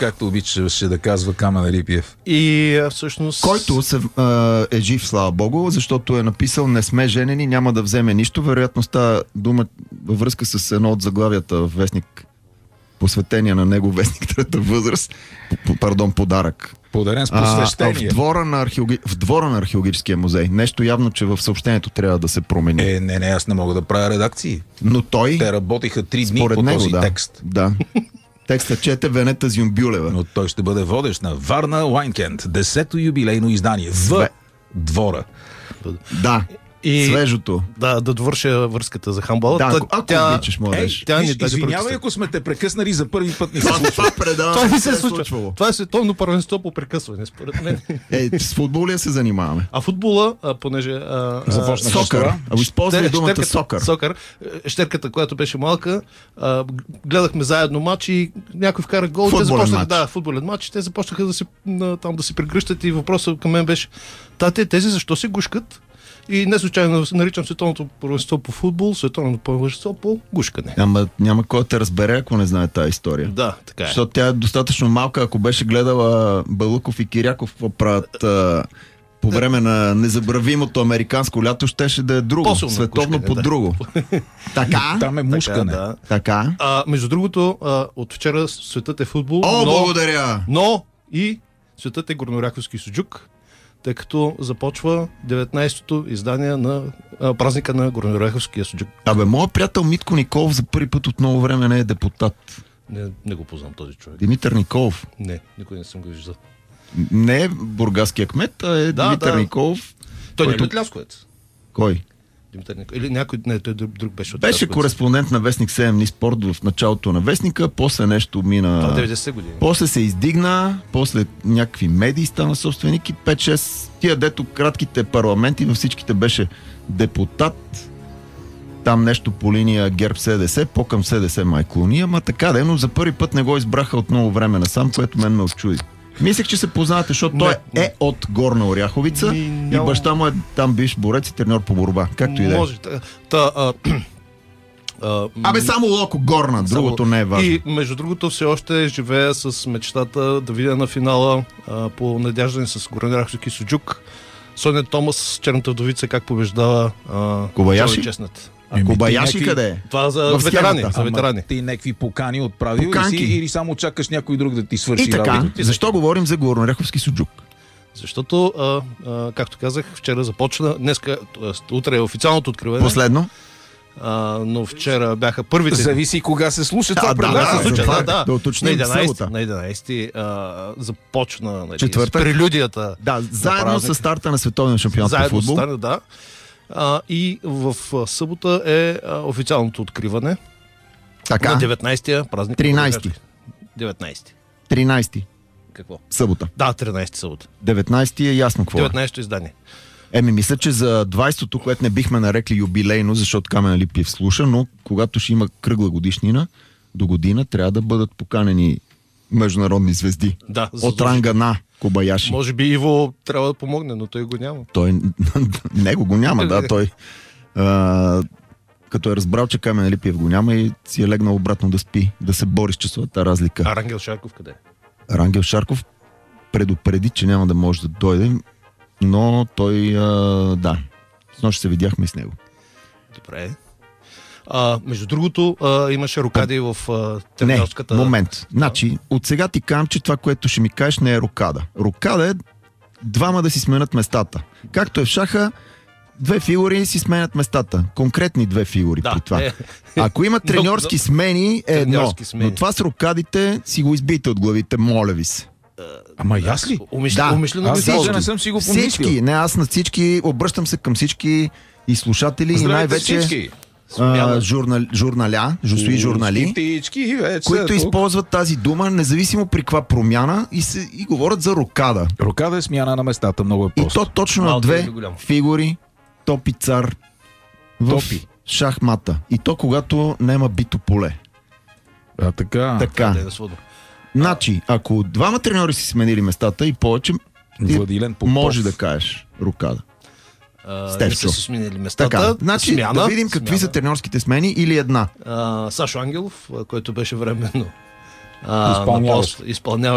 както обичаше да казва Камен Рипиев. И всъщност... Който е жив, слава богу, защото е написал: не сме женени, няма да вземе нищо. Вероятно става дума във връзка с едно от заглавията в вестник, посветения на него вестник Трета възраст. Подарък. Подарен с посвещение. В двора на археологическия музей. Нещо явно, че в съобщението трябва да се промени. Не, аз не мога да правя редакции. Но той... Те работиха 3 дни по него, този текст. Да. Текстът чете Венета Зюмбюлева. Но той ще бъде водещ на Варна Уайнкенд, 10-то юбилейно издание в двора. Да. И свежото. Да довърша връзката за хандбола. Да, ако обичаш, можеш. Извинявай, ако сме те прекъснали за първи път. Това не се случва. Това е световно първенство по прекъсване, според мен. С футбол ли се занимаваме? А футбола, понеже... Сокър. Използвай думата сокър. Сокър. Щерката, която беше малка, гледахме заедно матч и някой вкара гол. Футболен матч. Те започнаха да се прегръщат и въпросът към мен беше: тези защо се гушкат? И не случайно наричам световното първенство по футбол, световното първенство по гушкане. Няма кой да те разбере, ако не знае тази история. Да, така е. Защото тя е достатъчно малка. Ако беше гледала Балъков и Киряков какво правят по време на незабравимото американско лято, щеше да е друго. По-силно световно гушкане, по друго. Така? Там е мушкане. Така. Между другото, от вчера светът е футбол. Благодаря! Но и светът е горноряховски суджук, тъй като започва 19-то издание на празника на горноряховския суджук. Моят приятел Митко Николов за първи път от много време не е депутат. Не го познам този човек. Димитър Николов. Не, никой не съм го виждал. Не е бургаския кмет, а е Димитър Николов. Той не е от Лясковец. Кой? Димитър Николов. Или някой, той друг беше от Беше кореспондент на вестник 7 дни спорт в началото на вестника, после нещо мина... Това 90 години. После се издигна, после някакви медии стана собственик и 5-6 тия дето кратките парламенти, във всичките беше депутат. Там нещо по линия ГЕРБ СДС, по-към СДС май клони, ама така но за първи път не го избраха от много време насам, което мен ме очуди. Мислех, че се познавате, защото той е от Горна Оряховица и баща му е там бивш борец и треньор по борба. Както и да е. Може. Само Локо Горна, другото не е важно. И между другото все още живея с мечтата да видя на финала по надяждане с Горноряховски суджук Соня Томас, черната вдовица, как побеждава Кобаяши? Честнат. Кобаяши къде е? Това за ветерани. Ти някакви покани отправил или само чакаш някой друг да ти свърши и така, работа? Защо говорим за Горноряховски суджук? Защото, както казах, вчера започна, утре е официалното откриване. Последно? Но вчера бяха първите... Зависи кога се слуша това предаване. Да уточним на 11-ти започна прелюдията. Заедно с старта на световния шампионат по футбол. И в събота е официалното откриване. Така. На 19-тия празник. 13-ти. 19-ти. 13-ти. Какво? Събота. Да, 13-ти събота. 19-ти е ясно какво 19-то издание. Мисля, че за 20-то, което не бихме нарекли юбилейно, защото Камен Липиев слуша, но когато ще има кръгла годишнина, до година трябва да бъдат поканени международни звезди. Да, от ранга на Кобаяши. Може би Иво трябва да помогне, но той го няма. Него го няма, той като е разбрал, че Камен Липиев го няма и си е легнал обратно да спи, да се бори с часовата разлика. А Рангел Шарков къде е? Рангел Шарков предупреди, че няма да може да дойде, но той, с нощ се видяхме с него. Добре. Между другото, имаше рокади в тренерската... Не, момент. Значи, от сега ти казвам, че това, което ще ми кажеш, не е рокада. Рокада е двама да си сменят местата. Както е в шаха, две фигури си сменят местата. Конкретни две фигури при това. Ако има треньорски смени, е едно. Но това с рокадите си го избийте от главите, моля ви се. Ама и аз ли? Умишлено аз не съм си го помислил. Всички, аз на всички, обръщам се към всички и слушатели и най-вече журнали, които използват тази дума, независимо при каква промяна и говорят за рокада. Рокада е смяна на местата, много е просто. И то точно на две фигури, топ и цар в шахмата. И то когато няма бито поле. Така. Значи, ако двама треньори си сменили местата и повече, може да кажеш рокада. Не са си сменили местата. Така, значи да видим какви са треньорските смени или една. Сашо Ангелов, който беше временно изпълняващ